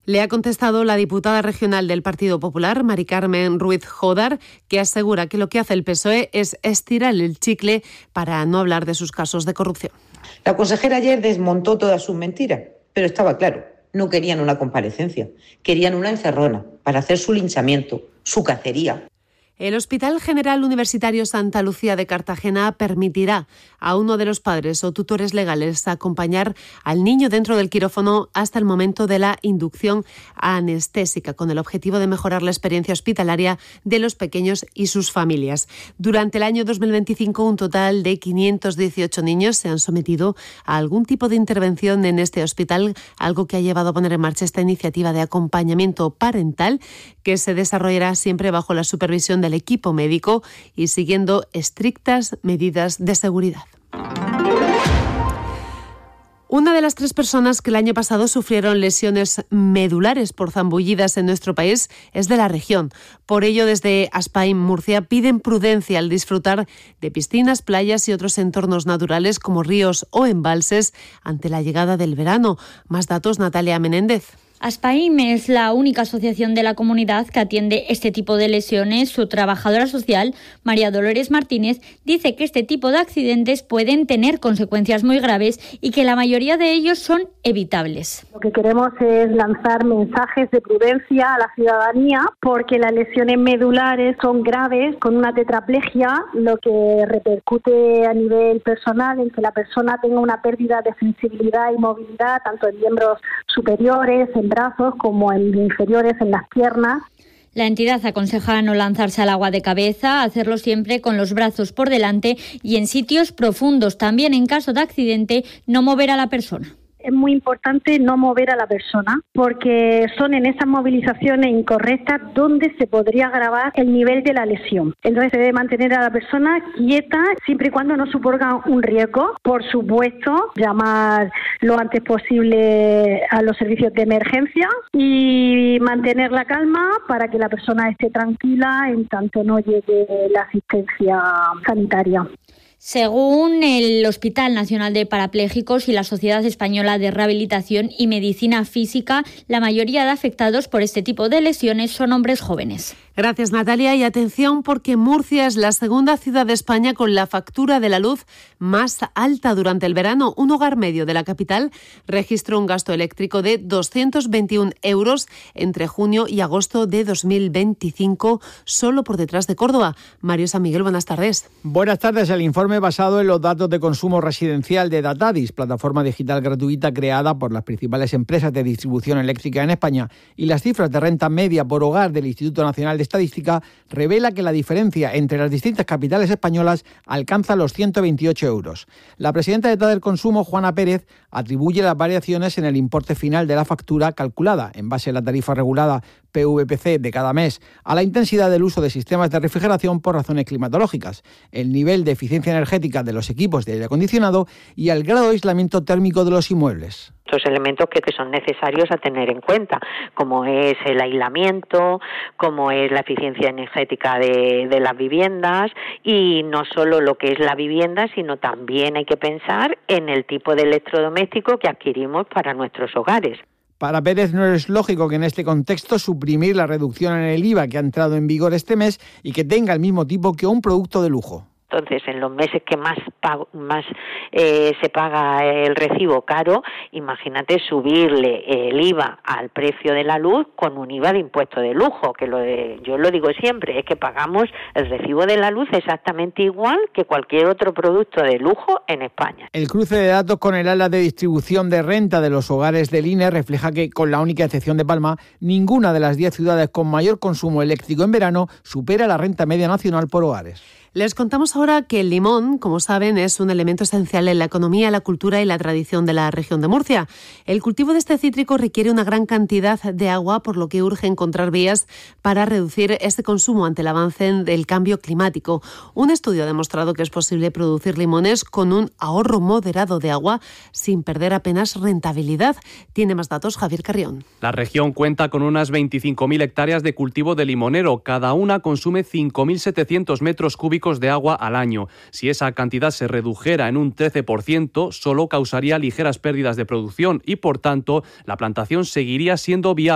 Le ha contestado la diputada regional del Partido Popular, Mari Carmen Ruiz Jodar, que asegura que lo que hace el PSOE es estirar el chicle para no hablar de sus casos de corrupción. La consejera ayer desmontó todas sus mentiras, pero estaba claro, no querían una comparecencia, querían una encerrona para hacer su linchamiento, su cacería. El Hospital General Universitario Santa Lucía de Cartagena permitirá a uno de los padres o tutores legales acompañar al niño dentro del quirófano hasta el momento de la inducción anestésica, con el objetivo de mejorar la experiencia hospitalaria de los pequeños y sus familias. Durante el año 2025, un total de 518 niños se han sometido a algún tipo de intervención en este hospital, algo que ha llevado a poner en marcha esta iniciativa de acompañamiento parental que se desarrollará siempre bajo la supervisión del equipo médico y siguiendo estrictas medidas de seguridad. Una de las 3 personas que el año pasado sufrieron lesiones medulares por zambullidas en nuestro país es de la región. Por ello, desde Aspain, Murcia, piden prudencia al disfrutar de piscinas, playas y otros entornos naturales como ríos o embalses ante la llegada del verano. Más datos, Natalia Menéndez. Aspaim es la única asociación de la comunidad que atiende este tipo de lesiones. Su trabajadora social, María Dolores Martínez, dice que este tipo de accidentes pueden tener consecuencias muy graves y que la mayoría de ellos son evitables. Lo que queremos es lanzar mensajes de prudencia a la ciudadanía porque las lesiones medulares son graves, con una tetraplegia, lo que repercute a nivel personal en que la persona tenga una pérdida de sensibilidad y movilidad, tanto en miembros superiores, en brazos como en inferiores, en las piernas. La entidad aconseja no lanzarse al agua de cabeza, hacerlo siempre con los brazos por delante y en sitios profundos. También, en caso de accidente, no mover a la persona. Es muy importante no mover a la persona porque son en esas movilizaciones incorrectas donde se podría agravar el nivel de la lesión. Entonces se debe mantener a la persona quieta siempre y cuando no suponga un riesgo. Por supuesto, llamar lo antes posible a los servicios de emergencia y mantener la calma para que la persona esté tranquila en tanto no llegue la asistencia sanitaria. Según el Hospital Nacional de Parapléjicos y la Sociedad Española de Rehabilitación y Medicina Física, la mayoría de afectados por este tipo de lesiones son hombres jóvenes. Gracias, Natalia. Y atención, porque Murcia es la segunda ciudad de España con la factura de la luz más alta durante el verano. Un hogar medio de la capital registró un gasto eléctrico de 221 euros entre junio y agosto de 2025, solo por detrás de Córdoba. Mario San Miguel, buenas tardes. Buenas tardes. El informe basado en los datos de consumo residencial de Datadis, plataforma digital gratuita creada por las principales empresas de distribución eléctrica en España, y las cifras de renta media por hogar del Instituto Nacional de Estadística, revela que la diferencia entre las distintas capitales españolas alcanza los 128 euros. La presidenta de TADER Consumo, Juana Pérez, atribuye las variaciones en el importe final de la factura calculada en base a la tarifa regulada PVPC de cada mes a la intensidad del uso de sistemas de refrigeración por razones climatológicas, el nivel de eficiencia energética de los equipos de aire acondicionado y el grado de aislamiento térmico de los inmuebles. Estos elementos que son necesarios a tener en cuenta, como es el aislamiento, como es la eficiencia energética de las viviendas, y no solo lo que es la vivienda, sino también hay que pensar en el tipo de electrodoméstico que adquirimos para nuestros hogares. Para Pérez no es lógico que en este contexto suprimir la reducción en el IVA que ha entrado en vigor este mes y que tenga el mismo tipo que un producto de lujo. Entonces, en los meses que más se paga el recibo caro, imagínate subirle el IVA al precio de la luz con un IVA de impuesto de lujo, que yo lo digo siempre, es que pagamos el recibo de la luz exactamente igual que cualquier otro producto de lujo en España. El cruce de datos con el ala de distribución de renta de los hogares del INE refleja que, con la única excepción de Palma, ninguna de las 10 ciudades con mayor consumo eléctrico en verano supera la renta media nacional por hogares. Les contamos ahora que el limón, como saben, es un elemento esencial en la economía, la cultura y la tradición de la región de Murcia. El cultivo de este cítrico requiere una gran cantidad de agua, por lo que urge encontrar vías para reducir este consumo ante el avance del cambio climático. Un estudio ha demostrado que es posible producir limones con un ahorro moderado de agua sin perder apenas rentabilidad. Tiene más datos Javier Carrión. La región cuenta con unas 25.000 hectáreas de cultivo de limonero. Cada una consume 5.700 metros cúbicos de agua al año. Si esa cantidad se redujera en un 13%, solo causaría ligeras pérdidas de producción y, por tanto, la plantación seguiría siendo viable.